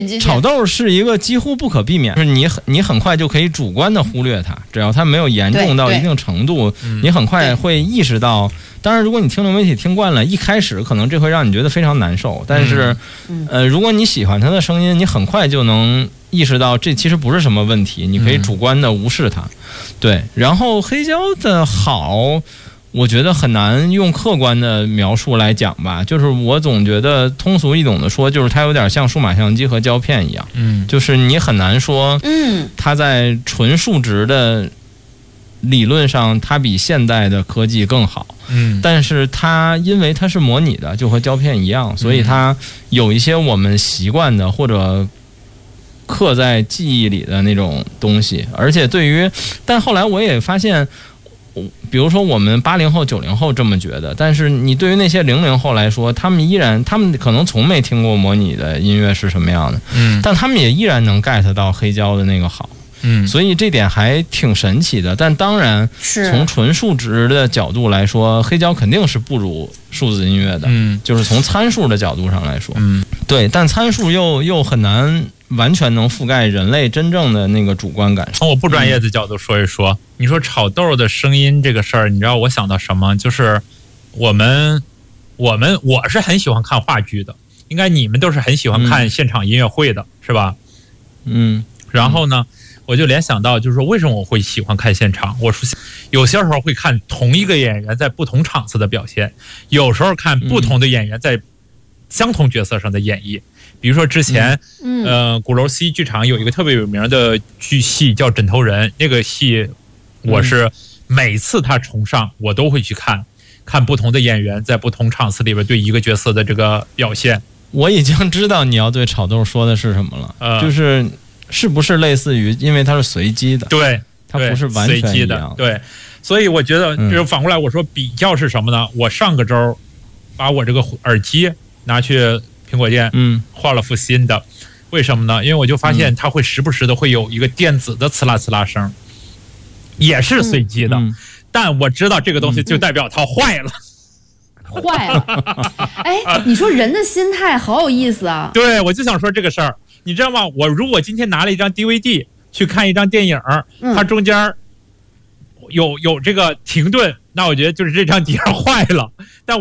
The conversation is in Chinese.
炒豆是一个几乎不可避免，就是你很快就可以主观的忽略它，只要它没有严重到一定程度，你很快会意识到。当然，如果你听流媒体听惯了，一开始可能这会让你觉得非常难受，但是，如果你喜欢它的声音，你很快就能意识到这其实不是什么问题，你可以主观的无视它。对，然后黑胶的好。我觉得很难用客观的描述来讲吧，就是我总觉得通俗易懂的说，就是它有点像数码相机和胶片一样，就是你很难说，它在纯数值的理论上它比现代的科技更好，但是它因为它是模拟的，就和胶片一样，所以它有一些我们习惯的或者刻在记忆里的那种东西，而且但后来我也发现。比如说我们80后90后这么觉得，但是你对于那些00后来说，他们可能从没听过模拟的音乐是什么样的，但他们也依然能 get 到黑胶的那个好，所以这点还挺神奇的。但当然从纯数值的角度来说，黑胶肯定是不如数字音乐的，就是从参数的角度上来说，对，但参数又很难完全能覆盖人类真正的那个主观感受。 从我不专业的角度说一说，你说炒豆的声音这个事儿，你知道我想到什么？就是我是很喜欢看话剧的，应该你们都是很喜欢看现场音乐会的，是吧？然后呢，我就联想到，就是说为什么我会喜欢看现场？我说有些时候会看同一个演员在不同场次的表现，有时候看不同的演员在相同角色上的演绎。比如说之前，鼓楼 C 剧场有一个特别有名的剧戏叫《枕头人》，那个戏我是每次他重上，我都会去看不同的演员在不同场次里边对一个角色的这个表现。 我已经知道你要对炒豆说的是什么了，是不是类似于，因为它是随机的， 对， 它不是完全一样随机的，对。所以我觉得，就反过来我说比较是什么呢？我上个周把我这个耳机拿去苹果店，换了副新的，为什么呢？因为我就发现它会时不时的会有一个电子的呲啦呲啦声，也是随机的，但我知道这个东西就代表它坏了。 坏了，哎，你说人的心态好有意思啊！ 对，我就想说这个事儿，你知道吗？我如果今天拿了一张 DVD 去看一张电影，它中间有这个停顿，那我觉得就是这张碟坏了。但